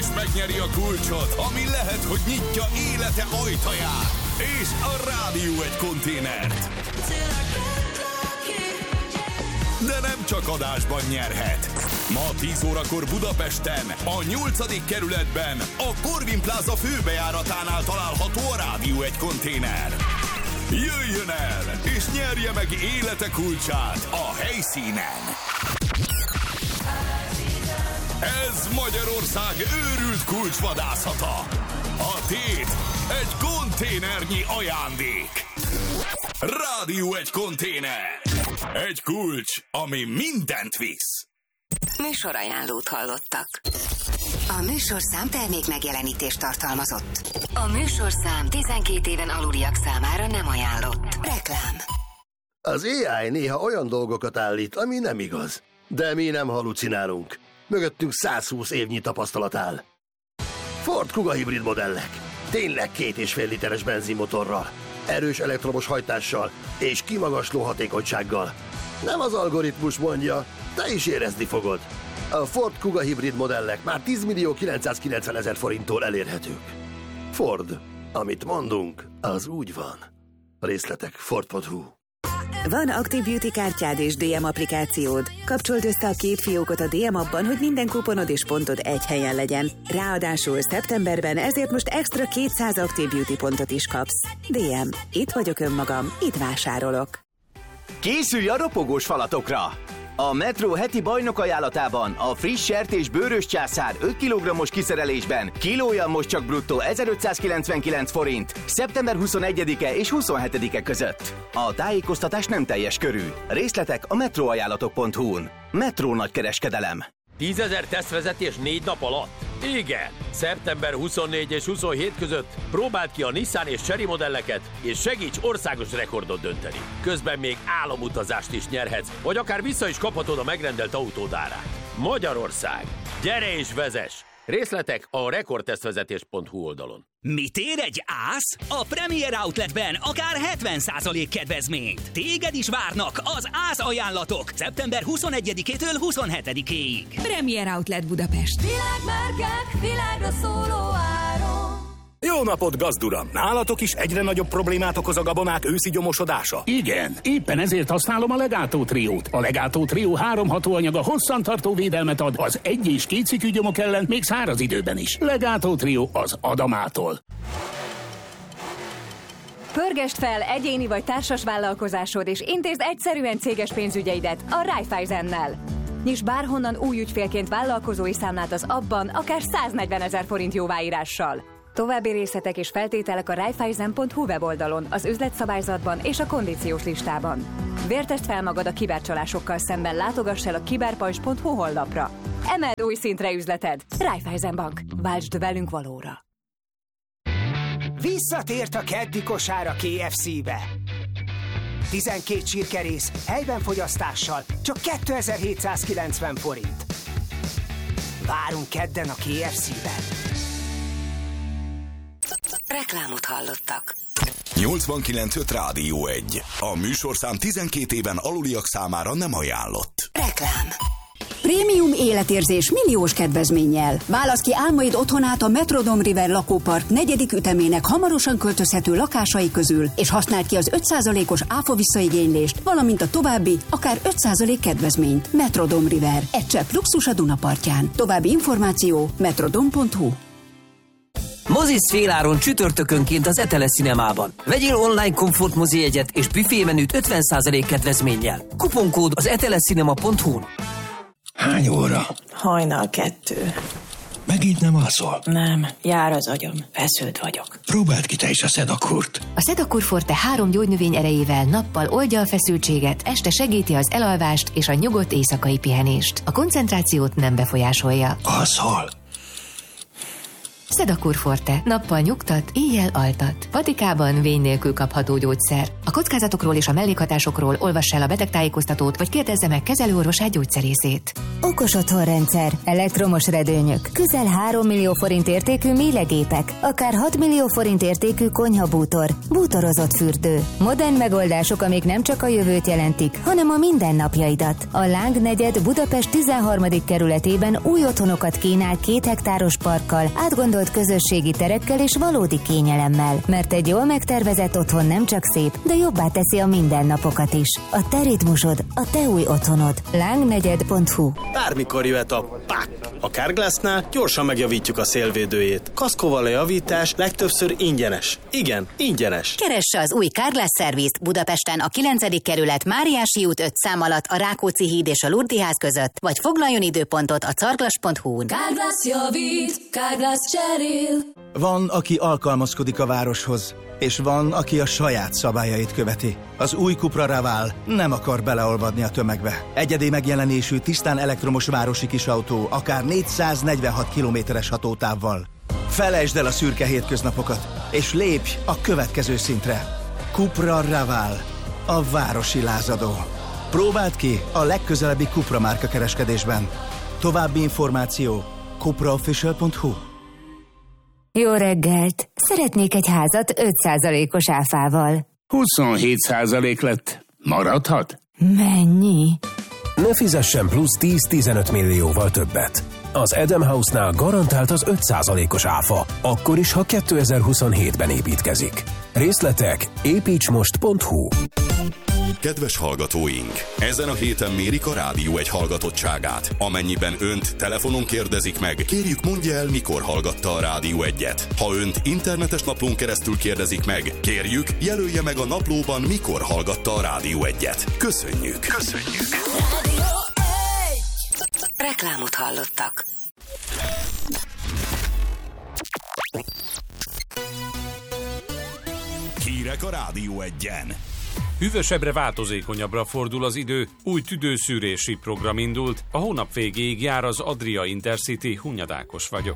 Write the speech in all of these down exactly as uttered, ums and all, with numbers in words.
és megnyeri a kulcsot, ami lehet, hogy nyitja élete ajtaját. És a Rádió egy konténert. De nem csak adásban nyerhet. Ma tíz órakor Budapesten, a nyolcadik kerületben, a Corvin Plaza főbejáratánál található a Rádió egy konténer. Jöjjön el, és nyerje meg élete kulcsát a helyszínen. Ez Magyarország őrült kulcsvadászata. A tét egy konténernyi ajándék. Rádió egy konténer. Egy kulcs, ami mindent visz. Műsorajánlót hallottak. A műsorszám termék megjelenítést tartalmazott. A műsorszám tizenkét éven aluliak számára nem ajánlott. Reklám. Az á i néha olyan dolgokat állít, ami nem igaz. De mi nem halucinálunk. Mögöttünk száz húsz évnyi tapasztalat áll. Ford Kuga hibrid modellek. Tényleg két és fél literes benzinmotorral, erős elektromos hajtással és kimagasló hatékonysággal. Nem az algoritmus mondja, te is érezni fogod. A Ford Kuga hibrid modellek már tíz millió kilencszázkilencven ezer forinttól elérhetők. Ford. Amit mondunk, az úgy van. Részletek ford pont hu. Van Active Beauty kártyád és dé em applikációd. Kapcsold össze a két fiókot a dé em appban, hogy minden kuponod és pontod egy helyen legyen. Ráadásul szeptemberben ezért most extra kétszáz Active Beauty pontot is kapsz. dé em. Itt vagyok önmagam, itt vásárolok. Készülj a ropogós falatokra! A Metro heti bajnok ajánlatában a friss sertés bőrös császár öt kilogrammos kiszerelésben kilója most csak bruttó ezerötszázkilencvenkilenc forint szeptember huszonegyedike és huszonhetedike között. A tájékoztatás nem teljes körű. Részletek a metroajánlatok pont hu-n. Metro nagykereskedelem. tízezer tesztvezetés négy nap alatt? Igen! Szeptember huszonnégy és huszonhét között próbáld ki a Nissan és Chery modelleket, és segíts országos rekordot dönteni. Közben még álomutazást is nyerhetsz, vagy akár vissza is kaphatod a megrendelt autód árát. Magyarország! Gyere és vezess! Részletek a rekordtesztvezetés pont hu oldalon. Mit ér egy ász? A Premier Outletben akár hetven százalék kedvezményt. Téged is várnak az ász ajánlatok szeptember huszonegyedikétől huszonhetedikéig. Premier Outlet Budapest. Világmárkák, világra szóló áron. Jó napot, gazduram! Nálatok is egyre nagyobb problémát okoz a gabonák őszi gyomosodása? Igen, éppen ezért használom a Legato Triót. A Legato Trió három hatóanyaga hosszantartó védelmet ad az egy- és kétszikű gyomok ellen, még száraz időben is. Legato Trió az Adamától. Pörgesd fel egyéni vagy társas vállalkozásod, és intézd egyszerűen céges pénzügyeidet a Raiffeisennel. Nyisd bárhonnan új ügyfélként vállalkozói számlát az abban, akár száznegyven ezer forint jóváírással. További részletek és feltételek a raiffeisen pont hu weboldalon, az üzletszabályzatban és a kondíciós listában. Vértesd fel magad a kibercsalásokkal szemben, látogass el a kiberpajzs pont hu honlapra. Emeld új szintre üzleted. Raiffeisen Bank. Váltsd velünk valóra. Visszatért a keddi kosár a ká ef cé-be. tizenkét csirkerész helyben fogyasztással csak kétezer-hétszázkilencven forint. Várunk kedden a ká ef cé-ben. Reklámot hallottak. nyolcvankilenc öt Rádió egy. A műsorszám tizenkét éven aluliak számára nem ajánlott. Reklám. Prémium életérzés milliós kedvezménnyel. Válasz ki álmaid otthonát a Metrodome River lakópark negyedik ütemének hamarosan költözhető lakásai közül, és használd ki az öt százalékos áfa visszaigénylést, valamint a további, akár öt százalék kedvezményt. Metrodome River. Egy csepp luxus a Dunapartján. További információ metrodome pont hu. Mozisz féláron csütörtökönként az Etele Cinemában. Vegyél online komfort mozijegyet és büfémenüt ötven százalék kedvezménnyel. Kuponkód az etelecinema pont hu-n. Hány óra? Hajnal kettő. Megint nem alszol? Nem, jár az agyam. Feszült vagyok. Próbáld ki te is a Szedakurt. A Sedakur Forte három gyógynövény erejével nappal oldja a feszültséget, este segíti az elalvást és a nyugodt éjszakai pihenést. A koncentrációt nem befolyásolja. Alszol? Sedakur Forte. Nappal nyugtat, éjjel altat. Patikában vény nélkül kapható gyógyszer. A kockázatokról és a mellékhatásokról olvass el a betegtájékoztatót, vagy kérdezze meg kezelőorvosát gyógyszerészét. okos otthonrendszer, elektromos redőnyök, közel három millió forint értékű mélegépek, akár hat millió forint értékű konyhabútor, bútorozott fürdő. Modern megoldások, amik nem csak a jövőt jelentik, hanem a mindennapjaidat. A Láng negyed Budapest tizenharmadik kerületében új otthonokat kínál két hektáros parkkal, átgondolt közösségi terekkel és valódi kényelemmel. Mert egy jól megtervezett otthon nem csak szép, de jobbá teszi a mindennapokat is. A te ritmusod, a te új otthonod. lángnegyed pont hu. Bármikor jöhet a pák. A Carglassnál gyorsan megjavítjuk a szélvédőjét. Kaszkóval a javítás legtöbbször ingyenes. Igen, ingyenes. Keresse az új Carglass szervizt Budapesten a kilencedik kerület Máriási út öt szám alatt a Rákóczi híd és a Lurdi ház között, vagy foglaljon időpontot a carglass pont hu-n. Carglass javít, Carglass cserél. Van, aki alkalmazkodik a városhoz, és van, aki a saját szabályait követi. Az új Cupra Raval nem akar beleolvadni a tömegbe. Egyedi megjelenésű, tisztán elektromos városi kisautó, akár négyszáznegyvenhat kilométeres hatótávval. Felejtsd el a szürke hétköznapokat, és lépj a következő szintre. Cupra Raval, a városi lázadó. Próbáld ki a legközelebbi Cupra márka kereskedésben. További információ cupra official pont hu. Jó reggelt! Szeretnék egy házat öt százalékos áfával. huszonhét százalék lett. Maradhat? Mennyi? Ne fizessen plusz tíz-tizenöt millióval többet. Az Adam House-nál garantált az öt százalékos áfa, akkor is, ha kétezer-huszonhétben építkezik. Részletek építsmost pont hu. Kedves hallgatóink! Ezen a héten mérik a Rádió egy hallgatottságát. Amennyiben önt telefonon kérdezik meg, kérjük mondja el, mikor hallgatta a Rádió egyet. Ha önt internetes naplón keresztül kérdezik meg, kérjük, jelölje meg a naplóban, mikor hallgatta a Rádió egyet. Köszönjük! Köszönjük! Reklámot hallottak. Hírek a Rádió egyen. Hűvösebbre, változékonyabbra fordul az idő, új tüdőszűrési program indult, a hónap végéig jár az Adria Intercity, Hunyad Ákos vagyok.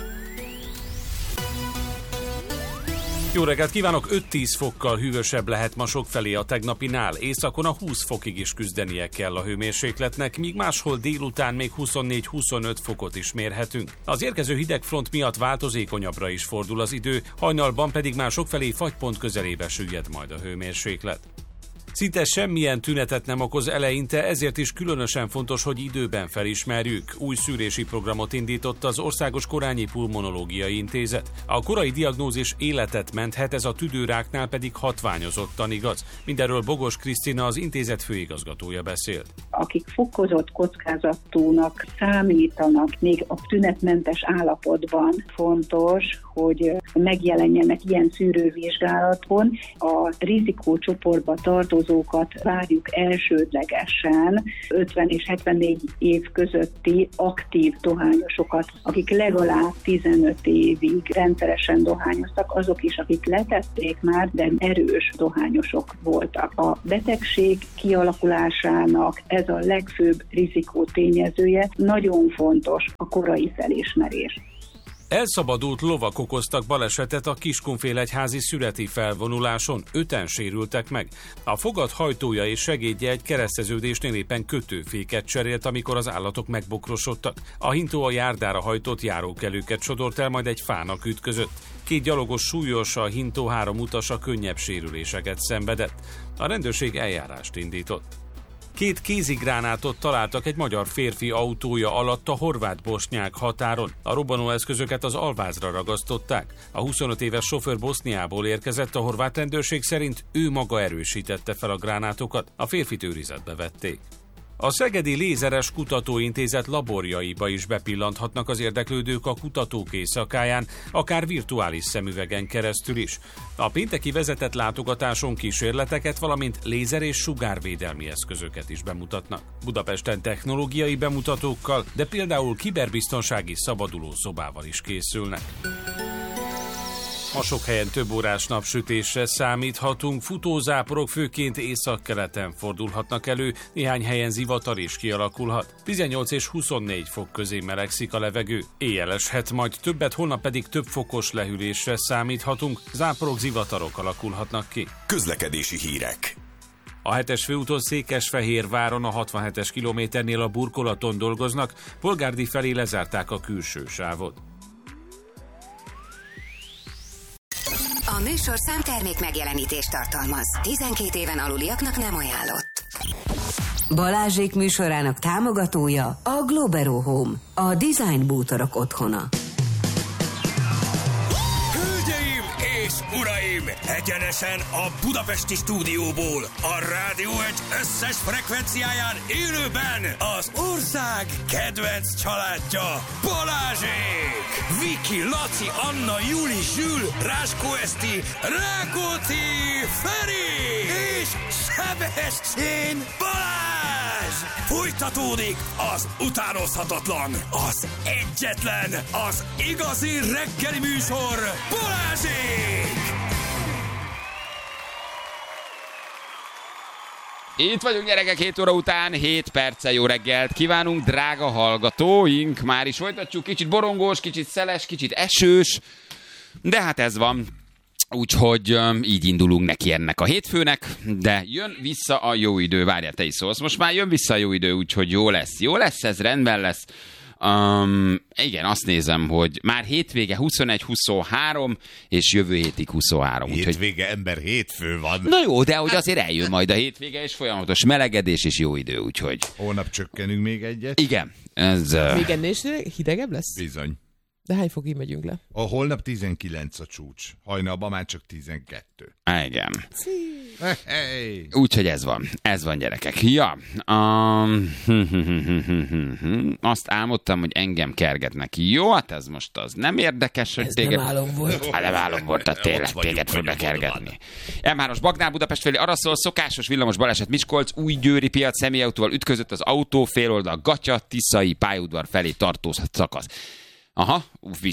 Jó reggelt kívánok! öt-tíz fokkal hűvösebb lehet ma sokfelé a tegnapinál, északon a húsz fokig is küzdenie kell a hőmérsékletnek, míg máshol délután még huszonnégy-huszonöt fokot is mérhetünk. Az érkező hidegfront miatt változékonyabbra is fordul az idő, hajnalban pedig már sokfelé fagypont közelébe süllyed majd a hőmérséklet. Szinte semmilyen tünetet nem okoz eleinte, ezért is különösen fontos, hogy időben felismerjük. Új szűrési programot indított az Országos Korányi Pulmonológiai Intézet. A korai diagnózis életet menthet, ez a tüdőráknál pedig hatványozottan igaz. Mindenről Bogos Krisztina, az intézet főigazgatója beszélt. Akik fokozott kockázatúnak számítanak, még a tünetmentes állapotban fontos, hogy megjelenjenek ilyen szűrővizsgálaton. A rizikócsoportba tartozókat várjuk elsődlegesen, ötven és hetvennégy év közötti aktív dohányosokat, akik legalább tizenöt évig rendszeresen dohányoztak, azok is, akik letették már, de erős dohányosok voltak. A betegség kialakulásának ez a legfőbb rizikó tényezője, nagyon fontos a korai felismerés. Elszabadult lovak okoztak balesetet a Kiskunfélegyházi szüreti felvonuláson, öten sérültek meg. A fogat hajtója és segédje egy kereszteződésnél éppen kötőféket cserélt, amikor az állatok megbokrosodtak. A hintó a járdára hajtott járókelőket sodort el, majd egy fának ütközött. Két gyalogos súlyos, a hintó három utasa könnyebb sérüléseket szenvedett. A rendőrség eljárást indított. Két kézigránátot találtak egy magyar férfi autója alatt a horvát-bosnyák határon. A robbanóeszközöket az alvázra ragasztották. A huszonöt éves sofőr Boszniából érkezett, a horvát rendőrség szerint ő maga erősítette fel a gránátokat. A férfit őrizetbe vették. A Szegedi Lézeres Kutatóintézet laborjaiba is bepillanthatnak az érdeklődők a kutatók éjszakáján, akár virtuális szemüvegen keresztül is. A pénteki vezetett látogatáson kísérleteket, valamint lézer- és sugárvédelmi eszközöket is bemutatnak. Budapesten technológiai bemutatókkal, de például kiberbiztonsági szabadulószobával is készülnek. Ma sok helyen több órás napsütésre számíthatunk, futózáporok főként északkeleten fordulhatnak elő, néhány helyen zivatar is kialakulhat. tizennyolc és huszonnégy fok közé melegszik a levegő, éjjel eshet majd többet, holnap pedig több fokos lehűlésre számíthatunk, záporok, zivatarok alakulhatnak ki. Közlekedési hírek. A hetes főúton Székesfehérváron a hatvanhetes kilométernél a burkolaton dolgoznak, Polgárdi felé lezárták a külső sávot. A műsorszám termék megjelenítést tartalmaz. tizenkét éven aluliaknak nem ajánlott. Balázsék műsorának támogatója a Globero Home, a design bútorok otthona. Hölgyeim és uraim, egyenesen a budapesti stúdióból, a Rádió egy összes frekvenciáján élőben az ország kedvenc családja, Balázsék! Viki, Laci, Anna, Juli, Zsül, Ráskó Eszti, Rákóczi, Feri és Sebestyén Balázs! Folytatódik az utánozhatatlan, az egyetlen, az igazi reggeli műsor, Balázsék! Itt vagyunk, gyerekek, hét óra után, hét perccel jó reggelt kívánunk, drága hallgatóink. Már is folytatjuk, kicsit borongós, kicsit szeles, kicsit esős, de hát ez van. Úgyhogy um, így indulunk neki ennek a hétfőnek, de jön vissza a jó idő. Várjál, te is szólsz. Most már jön vissza a jó idő, úgyhogy jó lesz. Jó lesz, ez rendben lesz. Um, igen, azt nézem, hogy már hétvége huszonegy huszonhárom, és jövő hétig huszonhárom. Hétvége, úgyhogy... ember, hétfő van. Na jó, de hogy azért eljön majd a hétvége, és folyamatos melegedés és jó idő, úgyhogy... Holnap csökkenünk még egyet. Igen. Ez, uh... Még ennél is hidegebb lesz? Bizony. De hány fokig megyünk le? A holnap tizenkilenc a csúcs. Hajnalban már csak tizenkettő. Igen. Hey. Úgyhogy ez van. Ez van, gyerekek. Ja. Um, azt álmodtam, hogy engem kergetnek. Jó, hát ez most az nem érdekes, hogy ez téged... nem álom volt. Hát nem álom volt, tehát tényleg téged fognak kergetni. em hármas Bagnál Budapest felé arra szól, szokásos villamos baleset Miskolc, Újgyőri piac személyautóval ütközött az autó, féloldal Gatya, Tiszai pályaudvar felé tartó szakasz. Aha,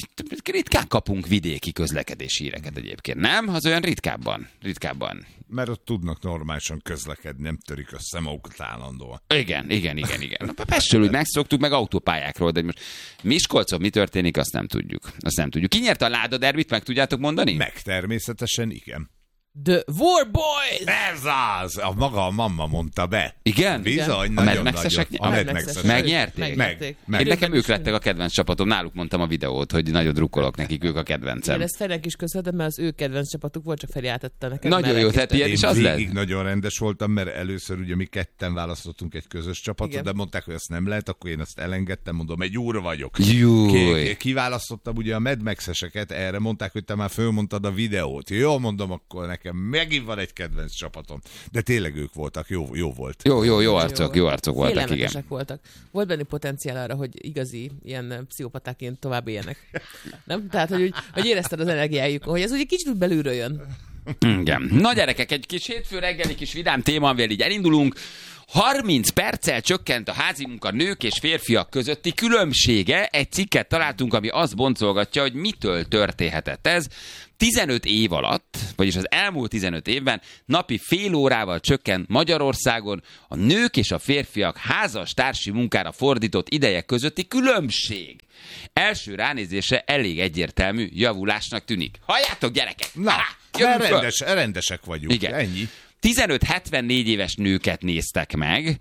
ritkán kapunk vidéki közlekedési híreket egyébként, nem? Az olyan ritkábban, ritkábban. Mert ott tudnak normálisan közlekedni, nem törik össze magukat állandóan. Igen, igen, igen, igen. Pestről úgy megszoktuk, meg autópályákról, de most Miskolcon mi történik, azt nem tudjuk. Azt nem tudjuk. Ki nyerte a Láda derbit, meg tudjátok mondani? Meg természetesen, igen. The War Boys! Ez az! A maga a mamma mondta be. Igen? Bizony, a nagyon nagyon. A Mad Max-esek. Megnyerték? Meg, meg. Én nekem ők lettek a kedvenc csapatom, náluk mondtam a videót, hogy nagyon drukkolok nekik, ők a kedvencem. Igen, ezt Ferinek is köszönhetem, mert az ő kedvenc csapatuk volt, csak Feri átette nekem. Nagyon jó, tehát ilyen is az lett. Én végig nagyon rendes voltam, mert először ugye mi ketten választottunk egy közös csapatot, igen. De mondták, hogy azt nem lehet, akkor én azt elengedtem, mondom, egy úr vagyok. Júj. Kiválasztottam ugye a Mad Max-eseket, erre mondták, hogy te már fölmondtad a videót. Jó, mondom, akkor nekem megint van egy kedvenc csapatom. De tényleg ők voltak, jó, jó volt. Jó, jó, jó arcok, jó arcok voltak, igen. voltak. Volt benne potenciál arra, hogy igazi ilyen pszichopatáként tovább éljenek. Nem? Tehát, hogy, hogy érezted az energiájukon, hogy ez ugye kicsit belülről jön. Igen. Na gyerekek, egy kis hétfő reggeli kis vidám téma, amivel így elindulunk. harminc perccel csökkent a házi munka nők és férfiak közötti különbsége. Egy cikket találtunk, ami azt boncolgatja, hogy mitől történhetett ez. tizenöt év alatt, vagyis az elmúlt tizenöt évben napi fél órával csökkent Magyarországon a nők és a férfiak házastársi munkára fordított ideje közötti különbség. Első ránézésre elég egyértelmű javulásnak tűnik. Halljátok, gyerekek! Na, Há, rendes, rendesek vagyunk. Igen. Ennyi. tizenöt hetvennégy éves nőket néztek meg,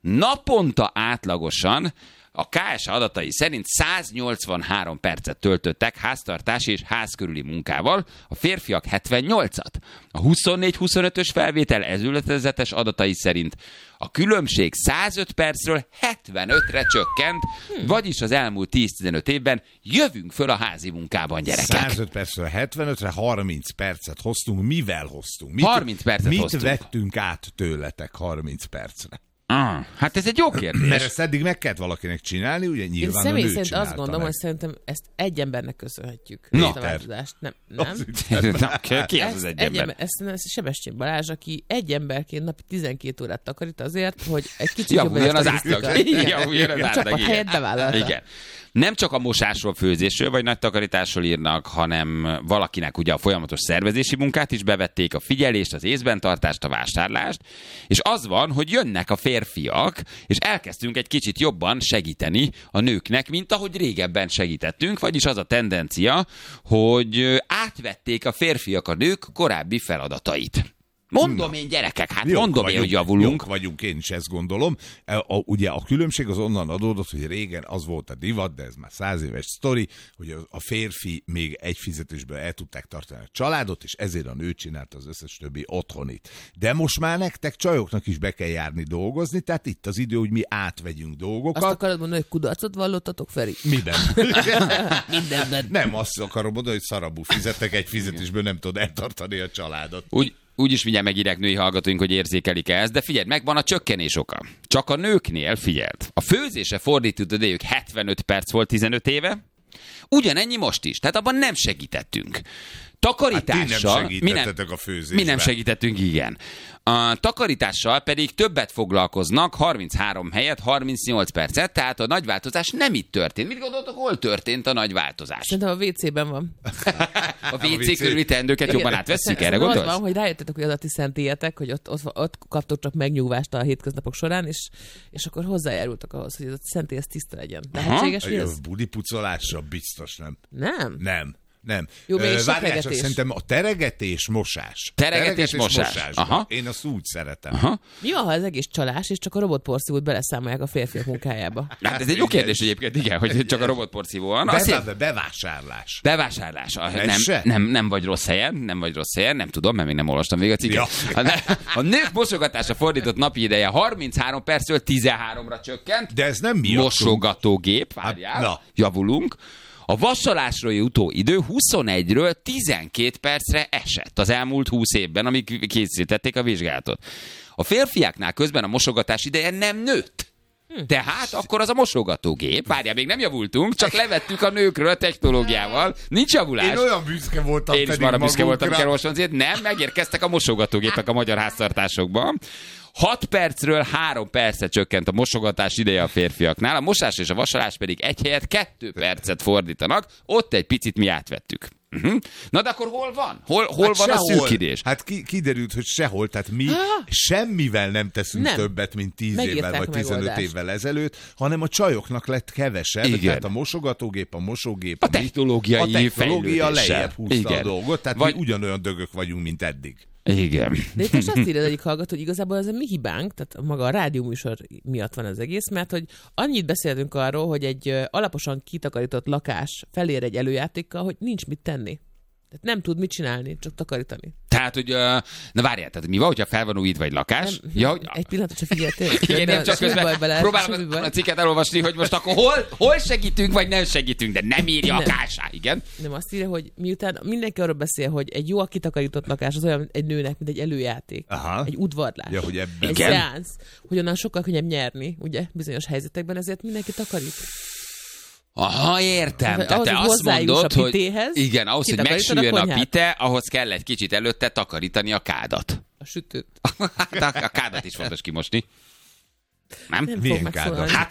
naponta átlagosan a ká es adatai szerint száznyolcvanhárom percet töltöttek háztartási és házkörüli munkával, a férfiak hetvennyolcat. A huszonnégy huszonötös felvétel ezületezetes adatai szerint a különbség százöt percről hetvenötre csökkent, hmm. vagyis az elmúlt tíz-tizenöt évben jövünk föl a házi munkában, gyerekek. százöt percről hetvenötre, harminc percet hoztunk. Mivel hoztunk? Mit, harminc percet mit hoztunk. Mit vettünk át tőletek harminc percre? Ah, hát ez egy jó kérdés. Mert ezt eddig meg kellett valakinek csinálni, ugye nyilván én a nő személy szerint azt gondolom, meg. hogy szerintem ezt egy embernek köszönhetjük. Na. Ezt a változást. Nem, nem? Na, ki az az egy ember? ember? Ezt, ezt Sebestyén Balázs, aki egy emberként napi tizenkét órát takarít azért, hogy egy kicsit javuljon jobban az átlag. Javuljon az átlag. Csapat helyett bevállalta. Igen. Nem csak a mosásról, főzésről vagy nagy takarításról írnak, hanem valakinek ugye a folyamatos szervezési munkát is bevették, a figyelést, az észben tartást, a vásárlást, és az van, hogy jönnek a férfiak, és elkezdtünk egy kicsit jobban segíteni a nőknek, mint ahogy régebben segítettünk, vagyis az a tendencia, hogy átvették a férfiak a nők korábbi feladatait. Mondom én, gyerekek, hát Jók mondom vagyunk, én, hogy javulunk. Jók vagyunk, én is ezt gondolom. A, a, ugye a különbség az onnan adódott, hogy régen az volt a divat, de ez már száz éves sztori, hogy a, a férfi még egy fizetésből el tudták tartani a családot, és ezért a nő csinálta az összes többi otthonit. De most már nektek csajoknak is be kell járni dolgozni, tehát itt az idő, hogy mi átvegyünk dolgokat. Azt akarod mondani, hogy kudarcot vallottatok, Feri? Miben? Mindenben. Nem azt akarom mondani, hogy szarabú fizettek, egy fizetésből nem tudod eltartani a családot. Úgy, úgyis mindjárt megírják női hallgatóink, hogy érzékelik ezt, de figyeld, megvan a csökkenés oka. Csak a nőknél, figyeld, a főzése fordított idejük hetvenöt perc volt tizenöt éve, ugyanennyi most is, tehát abban nem segítettünk. Takarítással... Hát ti nem segítettetek a főzésben. Mi nem segítettünk, igen. A takarítással pedig többet foglalkoznak, harminchárom helyett harmincnyolc percet, tehát a nagy változás nem itt történt. Mit gondoltok, hol történt a nagy változás? Szerintem a vé cében van. A vé cé körüli teendőket jobban átvesszük, erre gondolsz? Az van, hogy rájöttetek, hogy az a ti szentélyetek, hogy ott, ott, ott kaptok csak megnyugvást a hétköznapok során, és, és akkor hozzájárultak ahhoz, hogy ez a szentély tiszta legyen. Lehetséges, hogy ez? Budipucolásra biztos nem. Nem? Nem. Nem. Jó, még Várjál, csak szerintem a teregetés, mosás. Teregetés, mosás. Aha. Én azt úgy szeretem. Aha. Mi van, ha az egész csalás, és csak a robotporszívót beleszámolják a férfiak munkájába? Hát ez egy jó kérdés egyébként, igen, hogy csak a robotporszívó van. Be, be, bevásárlás. Bevásárlás. Nem, nem, nem vagy rossz helyen, nem vagy rossz helyen, nem tudom, mert még nem olvastam végig a cikket. Ja. A, a nők mosogatása fordított napi ideje harminchárom perctől tizenháromra csökkent. De ez nem miattunk. Mosogatógép, várjál, hát, javulunk. A vasalásról jutó idő huszonegyről tizenkét percre esett az elmúlt húsz évben, amíg készítették a vizsgálatot. A férfiáknál közben a mosogatás ideje nem nőtt. Tehát akkor az a mosogatógép, várjál, még nem javultunk, csak levettük a nőkről a technológiával. Nincs javulás. Én olyan büszke voltam Én is marha büszke voltam, kell olvasni azért. Nem, megérkeztek a mosogatógépek a magyar háztartásokban. hat percről három percre csökkent a mosogatás ideje a férfiaknál, a mosás és a vasalás pedig egy helyet kettő percet fordítanak, ott egy picit mi átvettük. Uh-huh. Na de akkor hol van? Hol, hol hát van sehol. A szűkidés? Hát ki, kiderült, hogy sehol, tehát mi ha? semmivel nem teszünk nem. többet, mint tíz évvel vagy tizenöt évvel ezelőtt, hanem a csajoknak lett kevesebb, igen. Tehát a mosogatógép, a mosógép, a technológiai, a technológia lejjebb húzta a dolgot, tehát vagy... mi ugyanolyan dögök vagyunk, mint eddig. Igen. De itt most azt írja az egyik hallgató, hogy igazából ez a mi hibánk, tehát maga a rádióműsor miatt van az egész, mert hogy annyit beszélünk arról, hogy egy alaposan kitakarított lakás felér egy előjátékkal, hogy nincs mit tenni. Tehát nem tud mit csinálni, csak takarítani. Tehát, hogy, uh, na várjál, tehát mi van, hogyha fel van újítva egy lakás? Nem, ja, hogy... Egy pillanatot csak figyeltél. Igen, nem csak közben próbálom a cikket elolvasni, hogy most akkor hol, hol segítünk, vagy nem segítünk, de nem írja a kásá, igen? Nem, azt írja, hogy miután mindenki arról beszél, hogy egy jól kitakarított lakás az olyan egy nőnek, mint egy előjáték. Aha. Egy udvarlás. Ja, hogy ebben. Egy szeánsz, hogy onnan sokkal könnyebb nyerni, ugye, bizonyos helyzetekben, ezért mindenki takarít. Aha, értem. Tehát ahhoz, te azt mondod, hogy igen, ahhoz, hogy megsüljön a, a pite, ahhoz kell egy kicsit előtte takarítani a kádat. A sütőt. Hát a, a kádat is fontos kimosni. Nem? Nem Milyen kádat? Hát,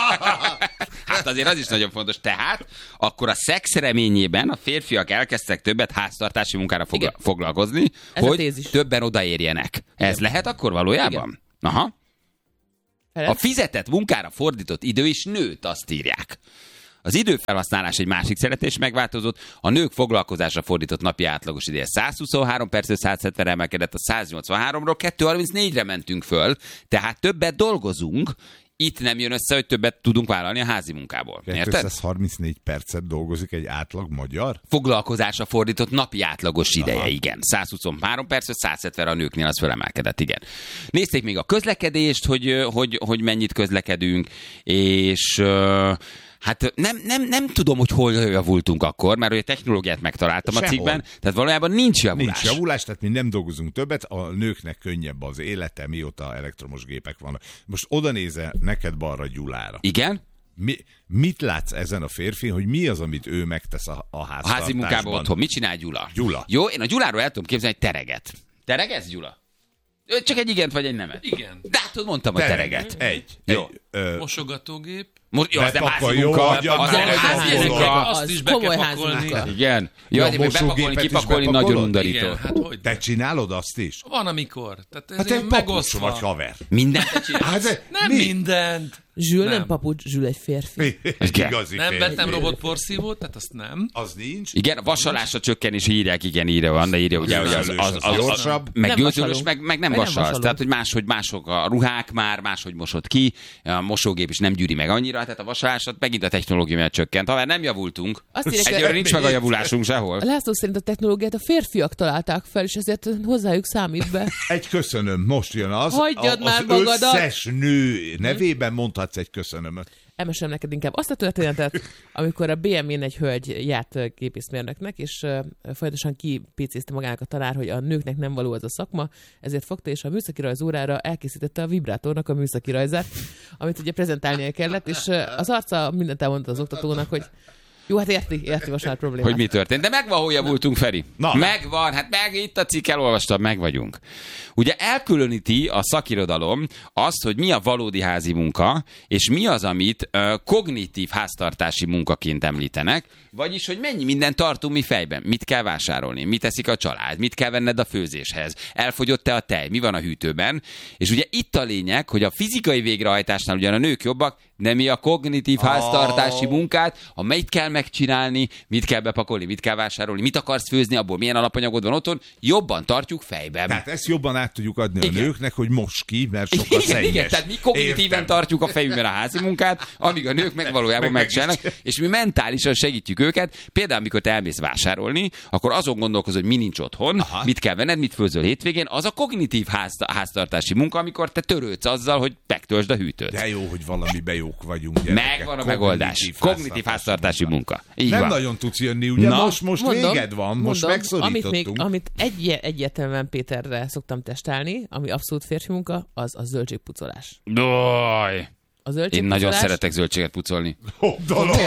hát azért az is nagyon fontos. Tehát akkor a szex reményében a férfiak elkezdtek többet háztartási munkára fogla- foglalkozni, ez hogy többen odaérjenek. Igen. Ez lehet akkor valójában? Igen. Aha. A fizetett munkára fordított idő is nőtt, azt írják. Az időfelhasználás egy másik szeretés megváltozott, a nők foglalkozásra fordított napi átlagos ideje százhuszonhárom percről százhetvenre emelkedett, a száznyolcvanháromról kétszázharmincnégyre mentünk föl, tehát többet dolgozunk, itt nem jön össze, hogy többet tudunk vállalni a házi munkából. kétszázharmincnégy percet dolgozik egy átlag magyar? Foglalkozásra fordított napi átlagos ideje, aha. Igen. százhuszonhárom percről százhetvenre a nőknél az fölemelkedett, igen. Nézték még a közlekedést, hogy, hogy, hogy mennyit közlekedünk, és... Hát nem, nem, nem tudom, hogy hol javultunk akkor, mert a technológiát megtaláltam sehol. A cikkben, tehát valójában nincs javulás. Nincs javulás, tehát mi nem dolgozunk többet, a nőknek könnyebb az élete, mióta elektromos gépek vannak. Most oda nézel neked balra Gyulára. Igen? Mi, mit látsz ezen a férfi, hogy mi az, amit ő megtesz a, a háztartásban? A házi munkában otthon. Mit csinál Gyula? Gyula. Jó, én a Gyuláról el tudom képzelni, hogy tereget. Teregetsz, Gyula? Csak egy igent vagy egy nemet? Igen. De hát mondtam, hogy tereget. Egy. Jó. Ö... Mosogatógép. Most, jó, az nem házi munka. Az nem házi munka. Azt is be kell pakolni. Igen. Jó, egyébként bepakolni, kipakolni nagyon undorító. Igen, hát hogy te csinálod azt is? Van, amikor. Tehát ez hát egy papucs vagy haver. Mindent te csinálsz? Hát, nem mi? mindent. Zsül nem, Nem. nem papucs, Zsül egy férfi. Igazi Nem férfi. vettem robotporszívót, tehát azt nem. Az nincs. Igen, a vasalásra csökkenés írják, igen, írja van, de írja ugye, hogy az, az, az, az, gyorsabb. meg Nem gőzölös, vasalunk. meg, meg nem Meg nem vasalsz. vasalunk. Tehát, hogy máshogy mások a ruhák már, máshogy mosod ki, a mosógép is nem gyűri meg annyira, tehát a vasalásat megint a technológia miatt csökkent. Ha már nem javultunk, Azt írják, egyre nincs meg a javulásunk sehol. László szerint a technológiát a férfiak találták fel, és ezért hozzájuk számít be. Egy köszönöm, most jön az. Hagyjad a, már az magadat. összes nő nevében mondhatsz egy köszönömöt. Elmesélem neked inkább azt a történetet, amikor a bé em wén egy hölgy járt gépészmérnöknek, és uh, folyamatosan kipécézte magának a tanár, hogy a nőknek nem való ez a szakma, ezért fogta, és a műszaki rajz órára elkészítette a vibrátornak a műszaki rajzát, amit ugye prezentálnia kellett, és uh, az arca mindent elmondta az oktatónak, hogy jó, hát érti, érti most már problémát. Hogy mi történt. De megvan, hol javultunk, Feri. Na. Megvan, hát meg itt a cikk, elolvastam, meg vagyunk. Ugye elkülöníti a szakirodalom azt, hogy mi a valódi házi munka, és mi az, amit uh, kognitív háztartási munkaként említenek, vagyis, hogy mennyi mindent tartunk mi fejben. Mit kell vásárolni, mit teszik a család, mit kell venned a főzéshez, elfogyott-e a tej, mi van a hűtőben. És ugye itt a lényeg, hogy a fizikai végrehajtásnál ugyan a nők jobbak, de mi a kognitív háztartási munkát, a mit kell megcsinálni, mit kell bepakolni, mit kell vásárolni, mit akarsz főzni, abból milyen alapanyagod van otthon, jobban tartjuk fejben. Tehát ezt jobban át tudjuk adni Igen. a nőknek, hogy most ki, mert sokkal Igen, szennyes. igen, tehát mi kognitíven Értem. tartjuk a fejünkben a házi munkát, amíg a nők meg valójában Meg- meg megcsinálnak, és mi mentálisan segítjük őket. Például, amikor te elmész vásárolni, akkor azon gondolkozol, hogy mi nincs otthon, Aha. mit kell venned, mit főzöl hétvégén, az a kognitív ház, háztartási munka, amikor te törődsz azzal, hogy megtöltsd a hűtőt. De jó, hogy valamiben jók vagyunk, gyerekek. Megvan a megoldás. Kognitív háztartási munka. Így Nem van. nagyon tudsz jönni, ugye? Na, most most Mondom, véged van, most mondom, megszorítottunk. Amit, még, amit egy, egyértelműen Péterre szoktam testálni, ami abszolút férfi munka, az a zöldségpucolás. Doj. A Én zöldségpucolás... nagyon szeretek zöldséget pucolni. Oh, dolog.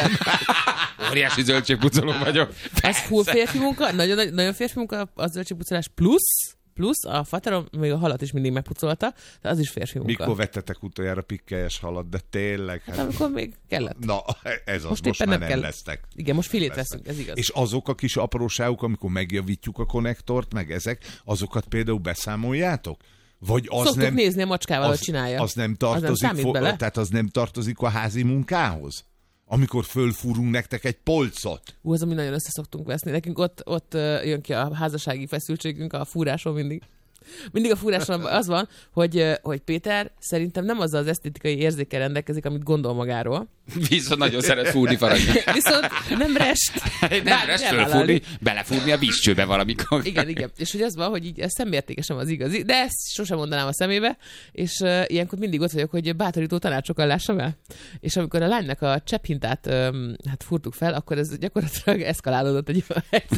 Óriási zöldségpucoló vagyok. Ez full férfi munka, nagyon, nagyon férfi munka a zöldségpucolás, plusz, plusz a faterom még a halat is mindig megpucolta, de az is férfi munka. Mikor vettetek utoljára pikkelyes halat, de tényleg? Hát amikor még kellett. Na, ez az, most, most most éppen már nem nem kell. lesztek. Igen, most filét veszünk, ez igaz. És azok a kis apróságok, amikor megjavítjuk a konnektort, meg ezek, azokat például beszámoljátok? Vagy az Szoktuk nem, nézni a macskával, az, hogy csinálja. Az nem Az nem tartozik, számít fo- bele? tehát az nem tartozik a házi munkához? Amikor fölfúrunk nektek egy polcot. Ú, az, ami nagyon össze szoktunk veszni. Nekünk ott, ott ö, jön ki a házassági feszültségünk a fúráson mindig. Mindig a fúráson az van, hogy, ö, hogy Péter szerintem nem azzal az esztétikai érzékkel rendelkezik, amit gondol magáról. Viszont nagyon szeret fúrni, faragni. Viszont nem rest. Nem Bár rest elvállalni. fölfúrni, belefúrni a vízcsőbe valamikor. Igen, igen. És hogy ez van, hogy így ez szemértékesen az igazi, de ezt sosem mondanám a szemébe, és uh, ilyenkor mindig ott vagyok, hogy bátorító tanácsokkal lássam el. És amikor a lánynak a csepphintát um, hát furtuk fel, akkor ez gyakorlatilag eszkalálódott egy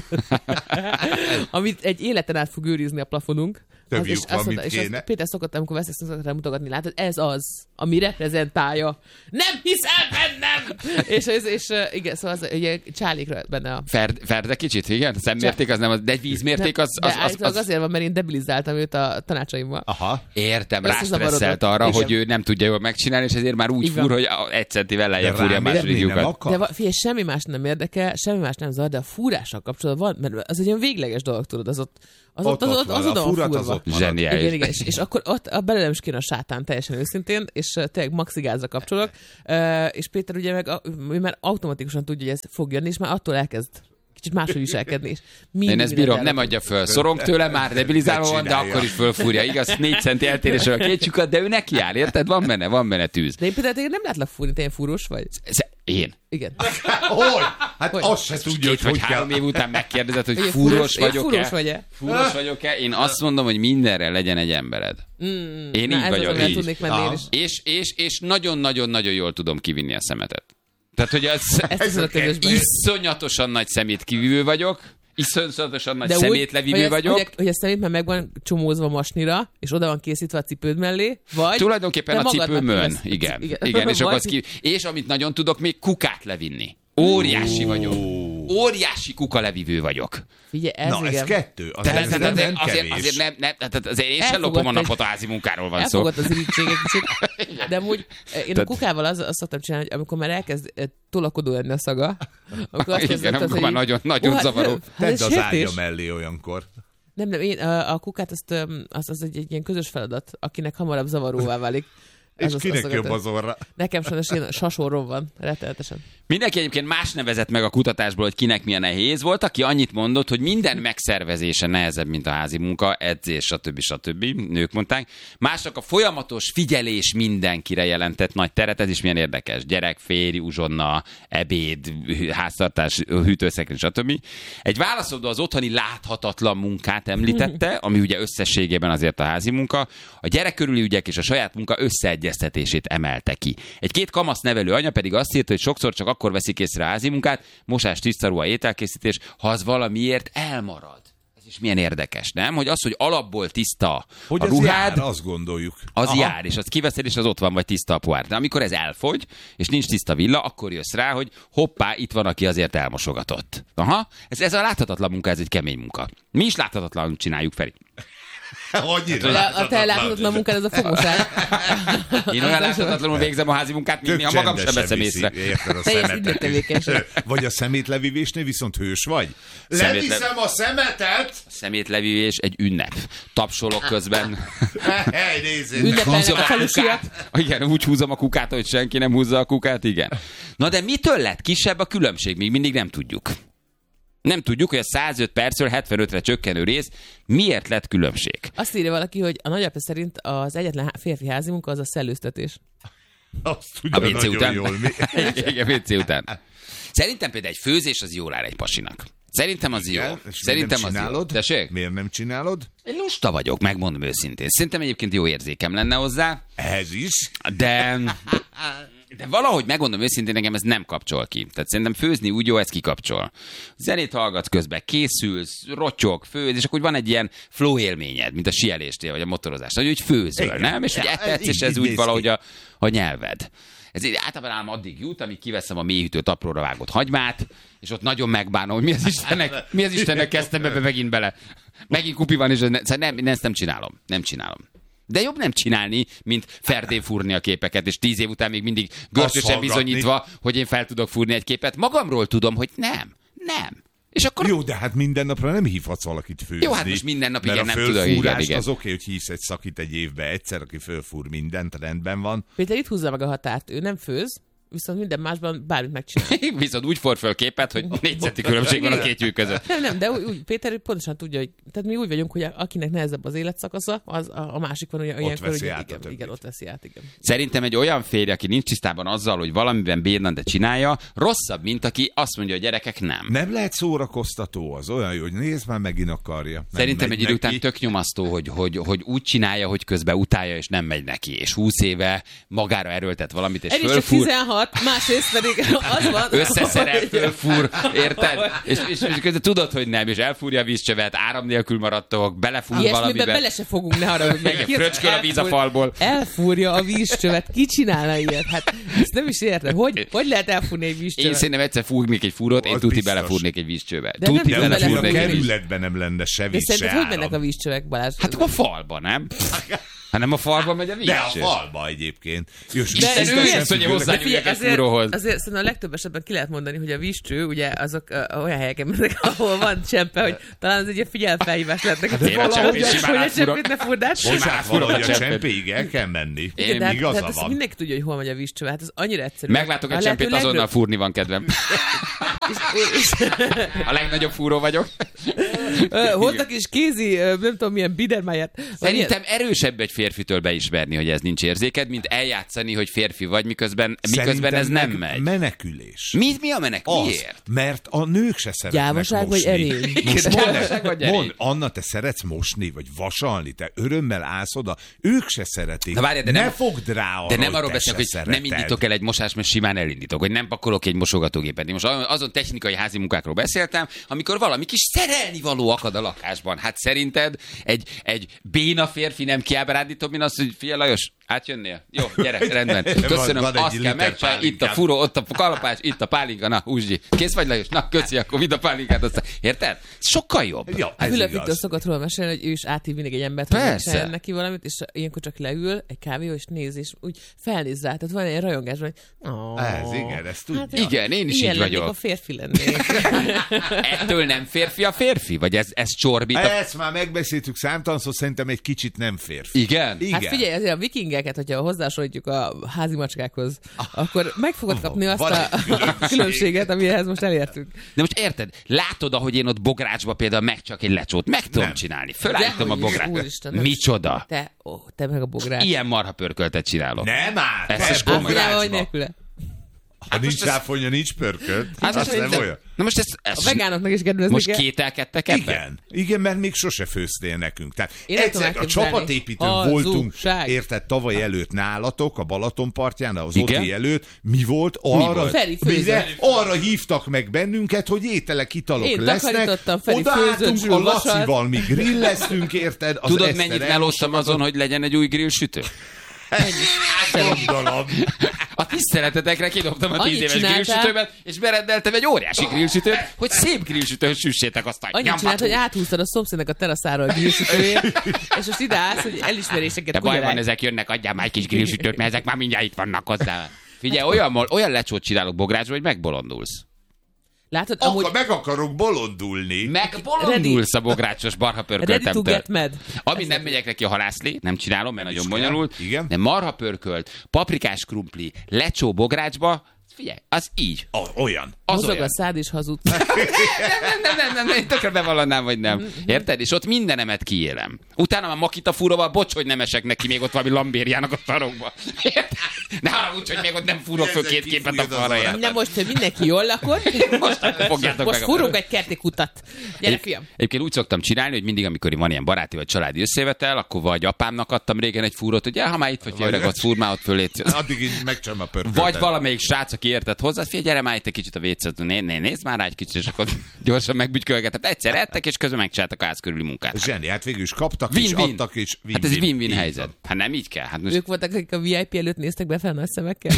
amit egy életen át fog őrizni a plafonunk. Több Az- és lyuk van, azt mondta- mint és azt kéne. Péter szokott, amikor veszek, szokott mutogatni, látod, ez az, ami reprezentálja. Nem hiszel bennem! és, és, és uh, igen, szóval az, ugye csálékra benne a Ferd, ferde kicsit, igen? Szemmérték az nem, az, de egy vízmérték az... de az, az, állítólag az, azért van, mert én debilizáltam őt a tanácsaimmal. Aha. Értem, Összezavarodott. rástresszelt arra, Igen. hogy ő nem tudja jól megcsinálni, és ezért már úgy Így van. fúr, hogy a- egy centivel lejjebb De fúrja a rámérni második nem lyukat. akar? De va- figyelj, semmi más nem érdekel, semmi más nem zavar, de a fúrással kapcsolatban van, mert az egy olyan végleges dolog, tudod, az ott az Ott- ott, az, ott ott, van, az a oda van fúrat az fúrva. ott marad. Zseniális. Igen, igen, és, és akkor ott a bele nem is kéne a sátán, teljesen őszintén, és uh, tényleg maxi gázra kapcsolok, uh, és Péter ugye meg a, ő már automatikusan tudja, hogy ez fog jönni, és már attól elkezd kicsit máshogy viselkedni. És Én ezt bírom, nem adja föl. Szorong tőle, már debilizálva van, de Csinálja. akkor is fölfúrja. Igaz, négy centi eltérésre a két lyukat, de ő neki áll, érted? Van benne, van benne tűz. De én például téged nem látlak fúrni, te ilyen fúrós vagy. Ez- Én? Igen. Hogy? Hát Hogy? azt se tudja, hogy Két vagy hogy három kell. év után megkérdezed, hogy Igen, fúros fúros- vagyok-e? fúros vagy-e? Fúros vagyok-e? Én azt mondom, hogy mindenre legyen egy embered. Mm, Én na, így ez vagyok. Az, amivel így. tudnék menni én is. És, és, és nagyon-nagyon-nagyon jól tudom kivinni a szemetet. Tehát, hogy az, Ezt hiszem a közösben. iszonyatosan nagy szemétkivívő vagyok, iszonyatosan nagy De úgy, szemétlevívő hogy ez- vagyok. Hogy, hogy a szemét már meg van csomózva masnira, és oda van készítve a cipőd mellé, vagy... Tulajdonképpen te a magadnak cipőmön. vesz- Igen. igen. Igen, és, akkor az Vagy- ki... és amit nagyon tudok, még kukát levinni. Óriási vagyok. Óriási kukalevívő vagyok. Figyelj, ez Na, igen. ez kettő. Az Tehát ez tehát nem, azért, nem azért, kevés. azért nem, nem, tehát azért én sem Elfogott lopom a egy- napot a házi munkáról van szó. Elfogott az irítség egy kicsit. De amúgy én a Tehát- kukával az, azt szoktam csinálni, hogy amikor már elkezd eh, tolakodó lenni a szaga, amikor azt Igen, érzed, amikor hogy már így- nagyon- nagyon Ó, hát, zavaró. hát ez Tedd az sértés. ágya mellé olyankor. Nem, nem, én a, a kukát, azt, öm, az, az egy, egy ilyen közös feladat, akinek hamarabb zavaróvá válik. És kinek jobb az orra? Nekem sajnos ilyen sasorom van, rettenetesen. Mindenki egyébként más nevezett meg a kutatásból, hogy kinek milyen nehéz volt, aki annyit mondott, hogy minden megszervezése nehezebb, mint a házi munka, edzés, stb. stb. Nők mondták. Mások a folyamatos figyelés mindenkire jelentett nagy teret, ez is milyen érdekes. Gyerek, férj, uzsonna, ebéd, háztartás, hűtőszekrény, stb. Egy válaszadó az otthoni láthatatlan munkát említette, ami ugye összességében azért a házi munka, a gyerek körüli ügyek és a saját munka összeegyeztetését emelte ki. Egy két kamasz nevelő anya pedig azt írta, hogy sokszor csak akkor veszik észre a házi munkát, mosás, tiszta ruha, ételkészítés, ha az valamiért elmarad. Ez is milyen érdekes, nem? Hogy az, hogy alapból tiszta hogy a ruhád, jár, azt gondoljuk. Az Aha. jár, és azt kiveszed, és az ott van, vagy tiszta a pohár. De amikor ez elfogy, és nincs tiszta villa, akkor jössz rá, hogy hoppá, itt van, aki azért elmosogatott. Aha, ez, ez a láthatatlan munka, ez egy kemény munka. Mi is láthatatlanul csináljuk, Feri. Hát, a te láthatatlan munkád, ez a fogóság. Én olyan láthatatlanul végzem a házi munkát, mint néha magam sem veszem észre. Vagy a szemétlevívésnél viszont hős vagy? Leviszem a szemetet! A szemétlevívés egy ünnep. Tapsolok közben. Hely, nézzél! Ünnepelnek a falusiak. Igen, úgy húzom a kukát, hogy senki nem húzza a kukát, igen. Na de mitől lett kisebb a különbség? Még mindig nem tudjuk. Nem tudjuk, hogy a százöt percről hetvenötre csökkenő rész miért lett különbség. Azt írja valaki, hogy a nagyapja szerint az egyetlen férfi házi munka az a szellőztetés. Azt tudja, a vé cé után. Jól, mi? Igen, vé cé után. Szerintem például egy főzés az jól áll egy pasinak. Szerintem az jó. Szerintem az jó. Tessék? Miért nem csinálod? Én lusta vagyok, megmondom őszintén. Szerintem egyébként jó érzékem lenne hozzá. Ez is. De... De valahogy megmondom őszintén, nekem ez nem kapcsol ki. Tehát szerintem főzni úgy jó, ez kikapcsol. Zenét hallgatsz közben, készülsz, rotyog, főz, és akkor van egy ilyen flow élményed, mint a sieléstél, vagy a motorozás. Hogy úgy főzöl, igen. Nem? És hogy ja, ettetsz, és ez úgy valahogy a, a nyelved. Ez általában ám addig jut, amíg kiveszem a mélyhűtőt apróra vágott hagymát, és ott nagyon megbánom, hogy mi az Istennek, mi az Istennek kezdtem ebbe megint bele. Megint kupi van, és ne, nem, nem, ezt nem csinálom. Nem csinálom. De jobb nem csinálni, mint ferdén fúrni a képeket, és tíz év után még mindig görcsösen bizonyítva, hogy én fel tudok fúrni egy képet. Magamról tudom, hogy nem. Nem. És akkor... Jó, de hát minden napra nem hívhatsz valakit főzni. Jó, hát most minden nap igen, nem tudok. Igen, igen. Az oké, okay, hogy hívsz egy szakit egy évbe egyszer, aki fölfúr mindent, rendben van. Péter itt húzza meg a határt, ő nem főz, viszont minden másban bármit megcsinál. Viszont úgy for föl képet, hogy négy centi különbség van a két lyuk között. Nem, nem, de úgy, úgy, Péter pontosan tudja, hogy tehát mi úgy vagyunk, hogy akinek nehezebb az életszakasza, az a, a másik van, hogy ilyenkor, hogy igen, igen, ott veszi át, igen. Szerintem egy olyan férj, aki nincs tisztában azzal, hogy valamiben bírna, de csinálja, rosszabb, mint aki azt mondja, hogy gyerekek nem. Nem lehet szórakoztató, az olyan jó, hogy nézd már, megint akarja. Nem Szerintem egy idő után tök nyomasztó, hogy, hogy, hogy úgy csinálja, hogy közben utálja, és nem megy neki. És húsz éve magára erőltet valamit, és fölfúr. tizenhat, másrészt pedig az van. Összeszerel, fölfúr, érted? És, és, és közben tudod, hogy nem, és elfúrja a vízcsövet, áram nélkül maradtok, belefúr ilyesmiben valamiben. bele se fogunk, ne arra, hogy meg. Fröcsköl a víz a falból. Elfúrja a vízcsövet. Ki csinálna ilyet? Hát ezt nem is értem. Hogy, hogy lehet elfúrni egy vízcsövet? Én szerintem egyszer fúrnék egy fúrót, én tuti belefúrnék egy vízcsövet. De tuti nem belefúrnék egy kerületben nem lenne se víz, de se áram. Hogy mennek a vízcsövek, Balázs? Hát a falba, nem? hanem a falba megy a vízcső. De a falba egyébként. Jó, Isten ő ezt, hogy hozzányúljak egy fúróhoz. Azért szerintem a legtöbb esetben ki lehet mondani, hogy a vízcső, ugye azok uh, olyan helyeken mennek, ahol van csempe, hogy talán ez egy figyelmfelhívás lehetnek. Hát én a csempét simán átfúrok. Ne furdás. Simán valahogy a csempéig el kell menni. Igen, de hát, hát ezt mindenki tudja, hogy hol megy a vízcső. Hát ez annyira egyszerű. Meglátok egy csempét, azonnal fúrni van kedvem. A legnagyobb fúró vagyok. Hoztak is kézi, nem tudom milyen Biedermeiert. Szerintem erősebb egy férfitől beismerni, hogy ez nincs érzéked, mint eljátszani, hogy férfi vagy, miközben, miközben ez nem megy. Menekülés. Mi, mi a menek? Az, Miért? mert a nők se szeretnek Gyávaság mosni. vagy erény? Most Gyávaság vagy erény? mond, Anna, te szeretsz mosni, vagy vasalni, te örömmel állsz oda, ők se szeretik. Na, várjál, de ne nem, fogd rá arra, de nem arról beszélek, hogy szereted. nem indítok el egy mosást, mert simán elindítok, hogy nem pakolok egy mosogatógépet. Én most azon technikai házi munkákról beszéltem, amikor valami kis szerelni való akad a lakásban. Hát szerinted egy, egy béna férfi nem kiábrándítom, mint azt, hogy figyelj Lajos, átjönnél? Jó, gyere, rendben. Köszönöm, van, van azt kell megcsinálni, itt a furó, ott a kalapács, itt a pálinka, na, húzsdi. Kész vagy Lajos? Na, köszi, akkor vidd a pálinkát, aztán. Érted? Sokkal jobb. Ja, Fülöp Viktor szokott róla mesélni, hogy ő is áthív mindig egy embert, hogy megcsináljon neki valamit, és ilyenkor csak leül egy kávéhoz, és néz, és úgy felnéz rá. Tehát van egy rajongás, hogy oh, ez igen, ezt tudja. Hát, igen, én is így vagyok. Ilyen a férfi lennék. Ettől nem férfi a férfi? Vagy ez, ez csorbít? A... Ezt már megbeszéltük számtalanszor, szerintem egy kicsit nem férfi. Igen? Igen. Hát figyelj, azért a vikingek gyerekeket, hogyha hozzásolítjuk a házi macskákhoz, akkor meg fogod kapni azt a különbséget, amihez most elértünk. De most érted, látod, ahogy én ott bográcsba például meg csak egy lecsót, meg tudom nem. csinálni. Fölállítom a bográcsot. Micsoda? Te, ó, te meg a bogrács. Ilyen marha pörköltet csinálok. Nem áll! Ez is komoly. Ha hát nincs ráfonja, nincs pörkölt. Hát az nem olyan. Na most ezt, ezt a vegánoknak is kedvezni most kell. kételkedtek ebben? Igen. Igen, mert még sose főztél nekünk. Tehát egyszer a csapatépítőn voltunk, érted, tavaly előtt nálatok, a Balaton partján, az Oti előtt. Mi volt? Arra, Mi volt? mire, arra hívtak meg bennünket, hogy ételek, italok Én lesznek. Odaálltunk a Lacival, mi grilleztünk, érted? Az tudod, mennyit melóztam azon, hogy legyen egy új grillsütő? Gondolom. A tiszteletetekre kidobtam a tíz éves grillsütőben, és berendeltem egy óriási grillsütőt, hogy szép grillsütőn süssétek azt a annyit nyombatú. csinált, hogy áthúztad a szomszédnak a teraszáról a grillsütőjét, és most ide állsz, hogy elismeréseket de baj van, ezek jönnek, adjál már egy kis grillsütőt, mert ezek már mindjárt itt vannak hozzá. Figyelj, olyan, olyan lecsót csinálok bográcsba, hogy megbolondulsz. Látod, Akkor amúgy... meg akarok bolondulni. Megbolondulsz a bográcsos barha pörköltemtől. Ready to get mad. Ami nem megyek neki a halászlé, nem csinálom, mert nagyon bonyolult. Igen. De marha pörkölt, paprikás krumpli, lecsó bográcsba, figyelj, az így. O, olyan. Az Mozog olyan. a szád és hazudsz. nem, nem, nem, nem, nem, én tökre bevallannám, vagy nem. Érted? És ott mindenemet kiélem. Utána a makita fúróval, bocs, hogy nem esek neki még ott valami lambériának a sarokba. Érted? Ne haragudj, hogy még ott nem fúrok föl két képet a falra. Nem most, hogy mindenki jól lakott. Most fogjátok most meg. fúrunk egy kerti kutat. Gyere, fiam. Egyébként úgy szoktam csinálni, hogy mindig, amikor van ilyen baráti vagy családi összevetel, akkor vagy apámnak adtam régen egy fúrót, hogy ja, ha már itt vagy, öreg, ott fúr már ott fölétsz. Addig így megcsom a pörköltet. Vagy valamelyik srác, aki értett hozzá, figyelj, gyere már itt egy kicsit a vécét, né, né, nézd már rá egy kicsit, és akkor gyorsan megbügykölgetett. Egyszer ettek, és közben megcsináltak a ház körüli munkát. Zseni, hát végül is kaptak win, és win. adtak is. Win, hát ez egy win, win-win helyzet. Hát nem így kell. Hát most... Ők voltak, akik a vé i pé előtt néztek be fel nagy szemekkel.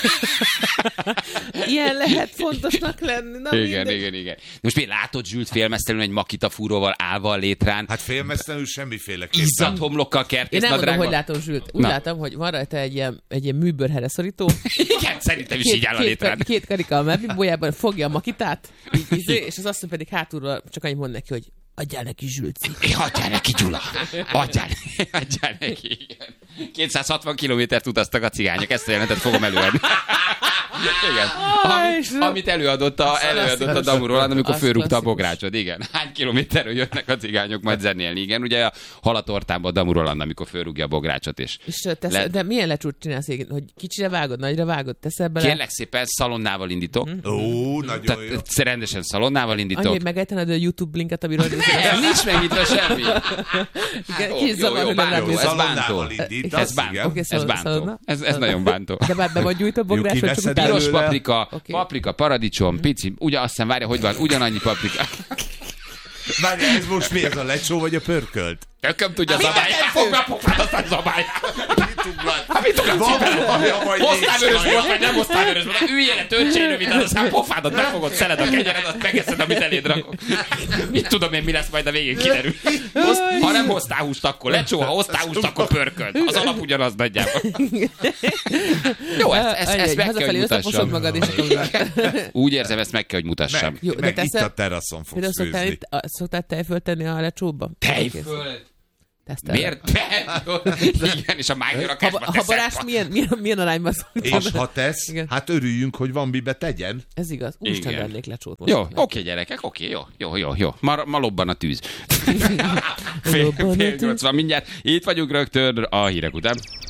Ilyen lehet fontosnak lenni. Na, igen, minden. igen, igen. Most még látod Zsült félmeztelenül egy makita fúróval állva a létrán. Hát félmeztelenül semmiféle. Izzat homlokkal kertész nadrágban. Én nem mondom, hogy látom Zsült. Úgy Na. látom, hogy van rajta egy ilyen, egy ilyen műbőrhere szorító. Igen, szerintem is két, így áll a két, létrán. Két karika a mebbibójában fogja a makitát, így, így, és az asszony pedig hátulról csak annyit mond neki, hogy adjál neki Zsülci. Adjál neki, Gyula. Adjál, adjál neki. kétszázhatvan kilométert utaztak a cigányok, ezt a jelentet fogom előadni. Igen. Ami, amit előadott a, előadott a Damu Roland, amikor fölrúgta a bográcsot. Igen. Hány kilométerről jöttnek a cigányok majd zenélni. Igen, ugye a halatortában a Damu Roland, amikor fölrúgja a bográcsot. És, és tesz, le... De milyen lecsút csinálsz, hogy kicsire vágod, nagyra vágod, teszel bele? Kérlek szépen, szalonnával indítok. Ó, oh, nagyon Tehát, jó. Rendesen szalonnával indítok. Annyi, hogy megejtened a YouTube linket, amiről nem, nincs megnyitva semmi. Igen, kis zavar, hogy nem rábíz. Ez bántó. Ez bántó. Ez bántó. Ez nagyon bántó. De már be vagy gyújt a bográcsot, csak piros paprika, okay. paprika, paradicsom, pici, ugye azt hiszem, várja, hogy van, ugyanannyi paprika. Várja, ez most mi, ez a lecsó vagy a pörkölt? Tököm tudja a zabályát. Fogd be a pofád, aztán zabályát. Hát mit tudod csinálni? Hoztál vörös volt, vagy nem hoztál vörös volt? Üljél, törtsél rövid, aztán pofádat megfogod, szeled a kenyered, azt megeszed, amit eléd rakok. Mit tudom én, mi lesz majd a végén kiderül. Ha nem hoztál húst, akkor lecsó, ha hoztál húst, akkor pörkölt. Az alap ugyanaz nagyjából. Jó, ezt meg kell, hogy mutassam. Úgy érzem, ezt meg kell, hogy mutassam. Meg itt a teraszon fogsz főzni. Szoktál tejfölt tenni a lecsóba? Tejfölt? Miért? Igen, és a mágyarakásban ha, ha Barás milyen, milyen, milyen arányban szoktam? És ha tesz, igen. Hát örüljünk, hogy van mibe tegyen. Ez igaz. Úristen vennék lecsót most. Jó, oké okay, gyerekek, oké, okay, jó, jó, jó, jó. Ma, ma lobban a tűz. fél, fél nyolcvan mindjárt. Itt vagyunk rögtön a hírek után.